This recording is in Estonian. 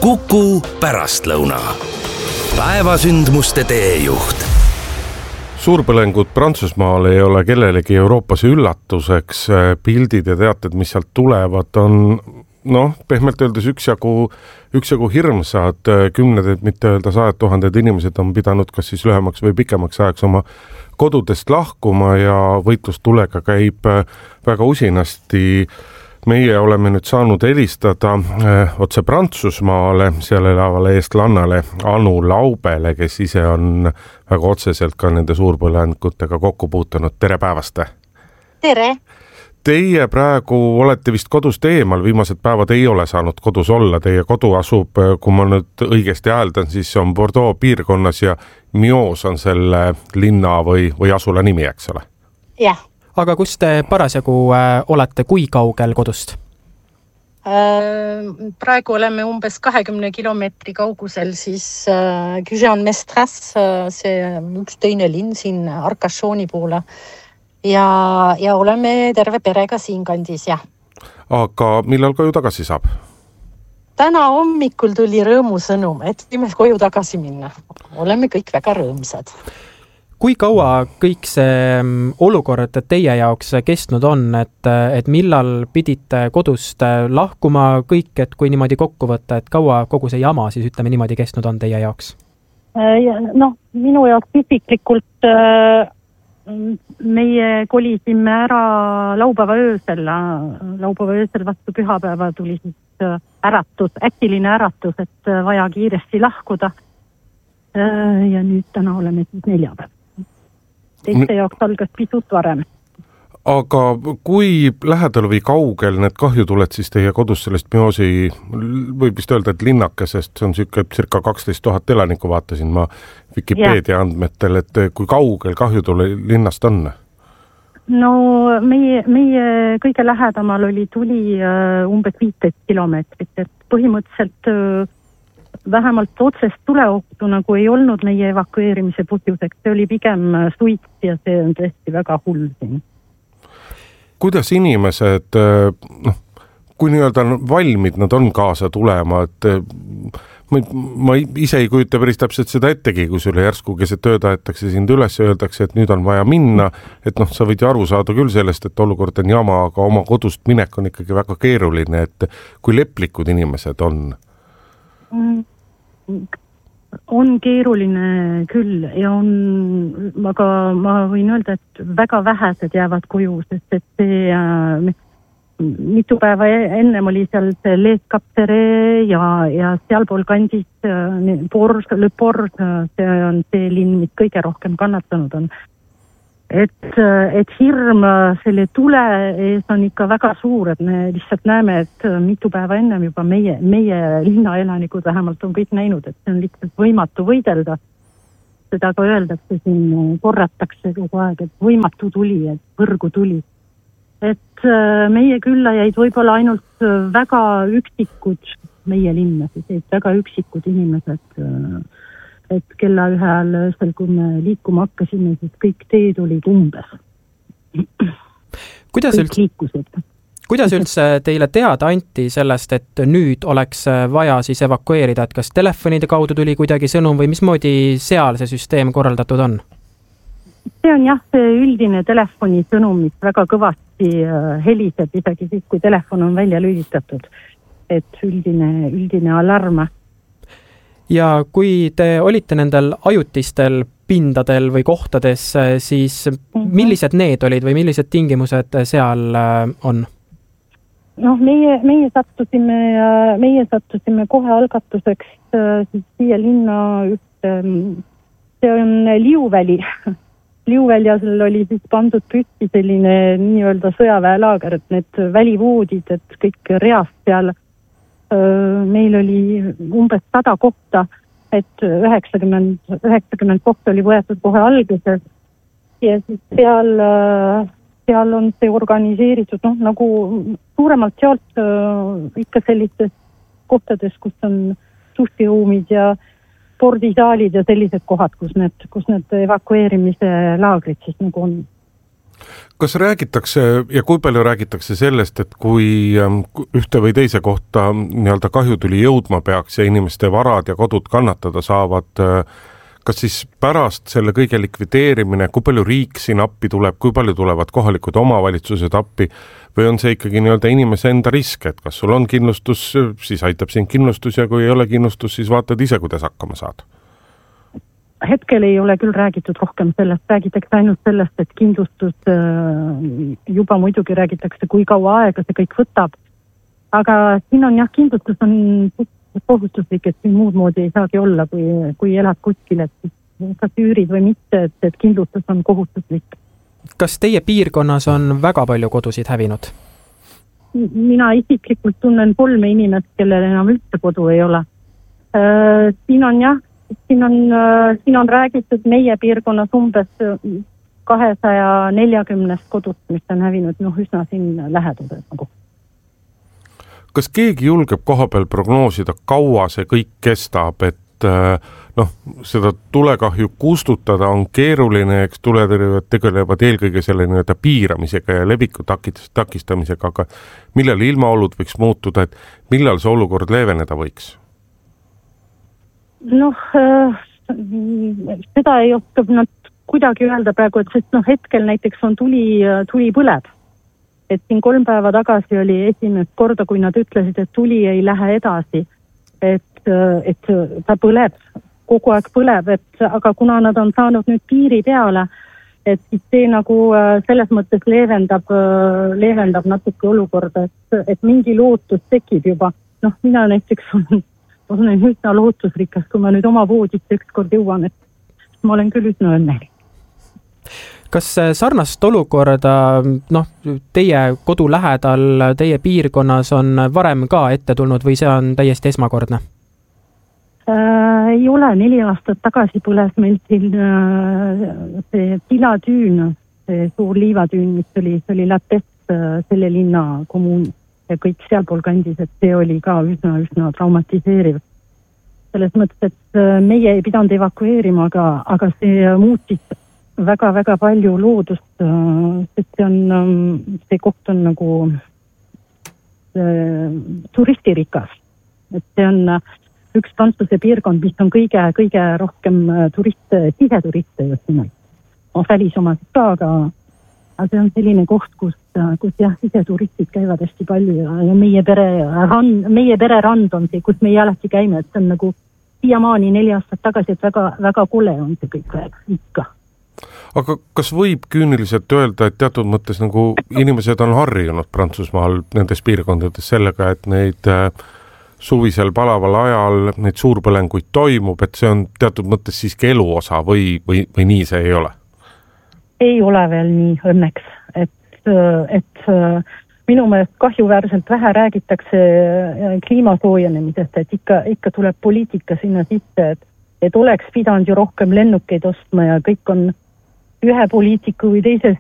Kuku pärastlõuna. Päevasündmuste teejuht. Suurpõlengud Prantsusmaal ei ole kellelegi Euroopas üllatuseks. Pildid ja teated, mis sealt tulevad, on pehmelt öeldes üksjagu hirmsad. Kümned, et mitte öelda 100 000 inimesed on pidanud kas siis lühemaks või pikemaks ajaks oma kodudest lahkuma ja võitlus tulega käib väga usinasti. Meie oleme nüüd saanud helistada otse Prantsusmaale, seal elavale eestlannale Anu Laubele, kes ise on väga otseselt ka nende suurpõlengutega kokku puutunud. Tere päevast! Tere! Teie praegu olete vist kodust eemal, viimased päevad ei ole saanud kodus olla. Teie kodu asub, kui ma nüüd õigesti hääldan, siis on Bordeaux piirkonnas ja Mios on selle linna või asula nimi, eks ole? Jah. Aga kus te parasjagu olete, kui kaugel kodust? Praegu oleme umbes 20 kilomeetri kaugusel, siis Gujan-Mestras, see üks teine linn siin Arcachoni poole. Ja oleme terve perega siin kandis, jah. Aga millal koju tagasi saab? Täna hommikul tuli rõõmusõnum, et võime koju tagasi minna. Oleme kõik väga rõõmsad. Kui kaua kõik see olukord teie jaoks kestnud on, et millal pidite kodust lahkuma kõik, et kui niimoodi kokku võtta, et kaua kogu see jama siis ütleme niimoodi kestnud on teie jaoks? Minu jaoks isiklikult meie kolisime ära laupäeva öösel vastu pühapäeva tuli siis äkiline äratus, et vaja kiiresti lahkuda. Ja nüüd täna oleme siis neljapäev. Teiste jaoks algas pisut varem. Aga kui lähedal või kaugel need kahjutuled siis teie kodus sellest Miosi, võib vist öelda, et linnakesest, see on circa 12 000 elanikku, vaatasin ma Wikipedia andmetel, et kui kaugel kahjutule linnast on? No meie kõige lähedamal oli tuli umbes 15 kilomeetrit, et põhimõtteliselt vähemalt otsest tuleohtu nagu ei olnud meie evakueerimise põhjuseks, see oli pigem suits ja see on tõesti väga hull siin. Kuidas inimesed, kui nii-öelda valmid nad on kaasa tulema, et ma ise ei kujuta päris täpselt seda ettegi, kui sulle järsku keset ööd aetakse sind üles ja öeldakse, et nüüd on vaja minna, et sa võid ju aru saada küll sellest, et olukord on jama, aga oma kodust minek on ikkagi väga keeruline, et kui leplikud inimesed on? On keeruline küll ja aga ma võin öelda, et väga vähesed jäävad koju, sest et see mitu päeva ennem oli seal see Les Capterets ja sealpool kandis Le Port, see on see linn, mis kõige rohkem kannatanud on. Et hirm selle tule ees on ikka väga suur, et me lihtsalt näeme, et mitu päeva ennem juba meie linnaelanikud vähemalt on kõik näinud, et see on lihtsalt võimatu võidelda. Seda ka öeldakse siin, korratakse kogu aeg, et võimatu tuli, et põrgu tuli. Et meie külla jäid võib-olla ainult väga üksikud meie linna, siis väga üksikud inimesed, et kella 1 ajal öösel, kui me liikuma hakkasime, siis kõik teed olid umbes. Kuidas üldse teile teada anti sellest, et nüüd oleks vaja siis evakueerida, et kas telefonide kaudu tuli kuidagi sõnum või mismoodi seal see süsteem korraldatud on? See on jah, see üldine telefonisõnum, mis väga kõvasti heliseb isegi siis, kui telefon on välja lülitatud, et üldine alarm. Ja kui te olite nendel ajutistel pindadel või kohtades, siis millised need olid või millised tingimused seal on? Meie sattusime kohe algatuseks siis siia linna see on Liuväli. Liuväljasel oli siis pandud püsti selline nii-öelda sõjaväelaager, et need välivoodid, et kõik reast seal. Meil oli umbes 100 kohta, et 90 kohta oli võetud kohe alguses ja siis seal on see organiseeritud, nagu suuremalt sealt ikka sellistes kohtades, kus on suhtiruumid ja spordisaalid ja sellised kohad, kus need evakueerimise laagrid siis nagu on. Kas räägitakse ja kui palju räägitakse sellest, et kui ühte või teise kohta nii-öelda kahjutüli jõudma peaks ja inimeste varad ja kodud kannatada saavad, kas siis pärast selle kõige likvideerimine, kui palju riik siin appi tuleb, kui palju tulevad kohalikud omavalitsused appi või on see ikkagi nii-öelda inimese enda risk, et kas sul on kindlustus, siis aitab sind kindlustus ja kui ei ole kindlustus, siis vaatad ise, kuidas hakkama saad? Hetkel ei ole küll räägitud rohkem sellest, räägitakse ainult sellest, et kindlustus juba muidugi räägitakse, kui kaua aega see kõik võtab. Aga siin on jah, kindlustus on kohustuslik, et siin muud moodi ei saagi olla, kui elad kuskil, et kas üürid või mitte, et kindlustus on kohustuslik. Kas teie piirkonnas on väga palju kodusid hävinud? Mina isiklikult tunnen 3 inimest, kellel enam üldse kodu ei ole. Siin on räägitud meie piirkonnas umbes 240 kodust, mis on hävinud üsna siin läheduses nagu. Kas keegi julgeb koha peal prognoosida, kaua see kõik kestab, et seda tulekahju kustutada on keeruline, eks tuletõrjujad tegelevad eelkõige selle nii-öelda piiramisega ja leviku takistamisega, aga millal ilmaolud võiks muutuda, et millal see olukord leeveneda võiks? Seda ei oska nad kuidagi öelda praegu, et sest hetkel näiteks on tuli põleb. Et siin 3 päeva tagasi oli esimest korda, kui nad ütlesid, et tuli ei lähe edasi, et ta põleb, kogu aeg põleb, aga kuna nad on saanud nüüd piiri peale, et siis see nagu selles mõttes leevendab natuke olukorda, et mingi lootus tekib juba. Mina näiteks olen üsna lootusrikas, kui ma nüüd oma voodit ükskord jõuan, et ma olen küll üsna õnnelik. Kas sarnast olukorda teie kodu lähedal, teie piirkonnas on varem ka ette tulnud või see on täiesti esmakordne? Ei ole, 4 aastat tagasi põles meil siin see tilatüün, see suur liivatüün, mis oli Lätest selle linna kommuun ja kõik sealpool kandis, et see oli ka üsna traumatiseeriv. Selles mõttes, et meie ei pidanud evakueerima, aga see muutis väga-väga palju loodust, sest see koht on nagu turistirikas. Et see on üks Prantsuse piirkond, mis on kõige rohkem siseturiste just nimelt. Välisomasid ka, aga see on selline koht, kus siseturistid käivad hästi palju ja meie pere rand on see, kus meie alati käime, et see on nagu siiamaani 4 aastat tagasi, et väga kole on see kõik ikka. Aga kas võib küüniliselt öelda, et teatud mõttes nagu inimesed on harjunud Prantsusmaal nendes piirkondades sellega, et neid suvisel palaval ajal neid suurpõlenguid toimub, et see on teatud mõttes siiski eluosa või nii see ei ole? Ei ole veel nii õnneks, et minu meelest kahjuväärselt vähe räägitakse kliimasoojenemisest, et ikka tuleb poliitika sinna sisse, et oleks pidanud ju rohkem lennukeid ostma ja kõik on ühe poliitiku või teise